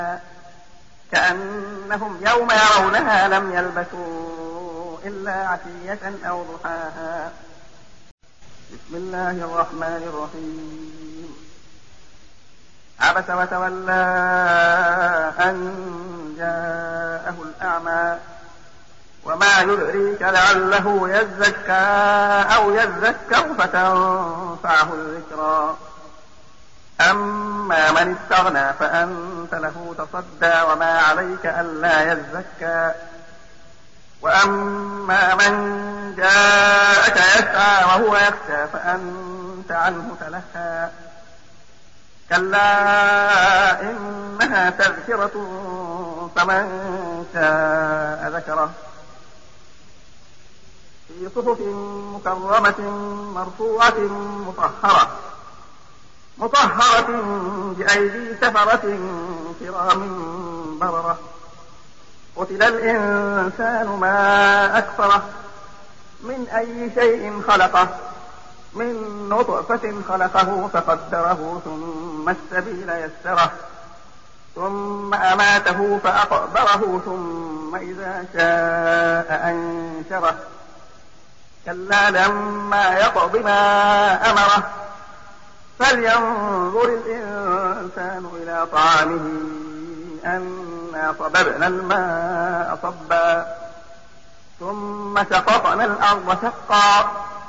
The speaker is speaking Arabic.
كأنهم يوم يرونها لم يلبثوا إلا عشية أو ضحاها. بسم الله الرحمن الرحيم. عبس وتولى أن جاءه الأعمى وما يدريك لعله يزكى أو يذكر فتنفعه الذكرى. أما من استغنى فأنت له تصدى وما عليك ألا يزكى. وأما من جاءك يسعى وهو يخشى فأنت عنه تلهى. كلا إنها تذكرة فمن شاء ذكره. في صحف مكرمة مرفوعة مطهرة بأيدي سفرة كرام بررة. قتل الإنسان ما أكفره. من أي شيء خلقه. من نطفة خلقه فقدره ثم السبيل يسره. ثم أماته فأقبره ثم إذا شاء أنشره. كلا لما يقض ما أمره. فلينظر الإنسان إلى طعامه أنا صببنا الماء صبا ثم شققنا الأرض شقا